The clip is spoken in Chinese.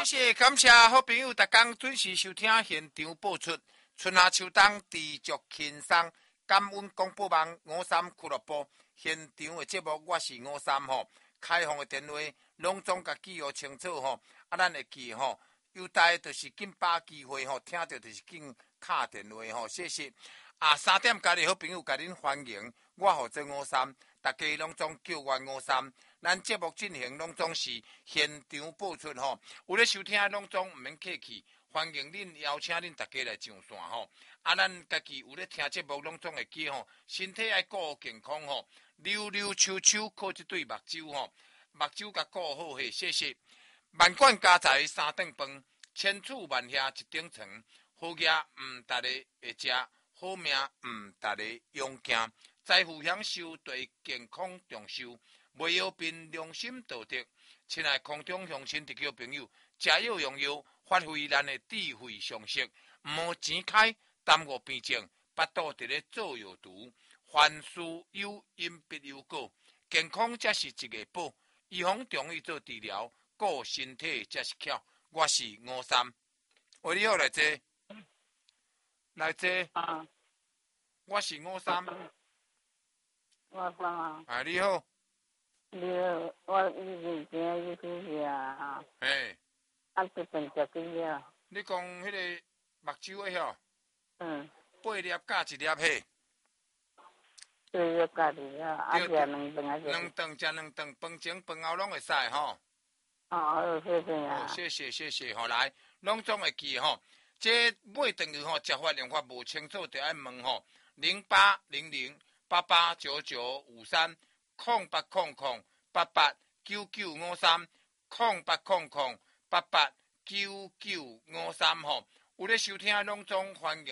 谢谢，感谢好朋友，逐工准时收听现场播出。春夏秋冬持续轻松，感恩广播网53俱乐部现场的节目，我是53吼。开放的电话，拢总甲记号清楚吼。咱会记吼，有待就是紧把机会吼，听到就是紧敲电话吼。谢谢。3点家己好朋友甲恁欢迎，我号做53，大家拢总叫我53。咱节目进行拢总是现场播出吼，有咧收听拢总毋免客气，欢迎恁邀请恁大家来上线吼。咱家己有咧听节目拢总会记吼，身体爱顾好健康吼，溜溜秋秋靠一对目睭吼，目睭甲顾好嘿，谢谢。万贯家财三顿饭，千处万厦一顶床，好业逐个会食，好命逐个用行，财富享受对健康重视。袂药病，良心道德。亲爱空中乡亲地区朋友，食药用药，发挥咱的智慧常识，毋好钱开耽误病症，巴肚伫咧做药毒。凡事有因必有果，健康才是一个宝。预防中医做治疗，顾身体才是巧。我是53，喂，你好，来坐，来坐。我是53。你好。 我以前去啊， 嘿， 这边食几啊？ 你讲迄个目睭的吼？8粒加1粒嘿。 对，要加2啊，食2顿啊。 2顿食2顿，饭前饭后拢会使吼。 谢谢啊。 谢谢吼，来，拢总会记吼。这买顿去吼，食法用法无清楚，就爱问吼，0800889953。0800889953，0800889953吼，有咧收听拢总欢迎。